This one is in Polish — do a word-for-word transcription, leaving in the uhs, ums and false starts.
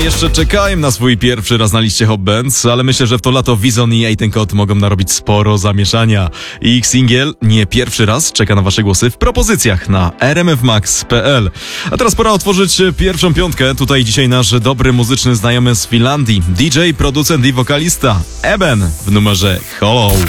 jeszcze czekają na swój pierwszy raz na liście Hot Bands, ale myślę, że w to lato Wizon i Eighten-Kot mogą narobić sporo zamieszania. Ich singiel nie pierwszy raz czeka na wasze głosy w propozycjach na r m f max kropka p l. A teraz pora otworzyć pierwszą piątkę. Tutaj dzisiaj nasz dobry muzyczny znajomy z Finlandii, D J, producent i wokalista Eben w numerze Hollow.